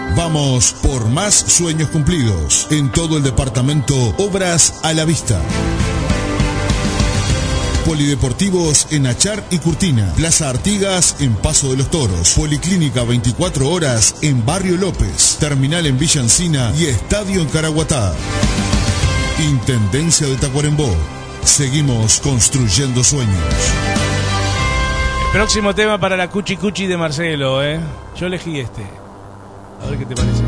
Vamos por más sueños cumplidos. En todo el departamento, obras a la vista. Polideportivos en Achar y Curtina, Plaza Artigas en Paso de los Toros, Policlínica 24 horas en Barrio López, Terminal en Villa Encina y Estadio en Caraguatá. Intendencia de Tacuarembó. Seguimos construyendo sueños. Próximo tema para la Cuchi Cuchi de Marcelo, Yo elegí este. A ver qué te parece.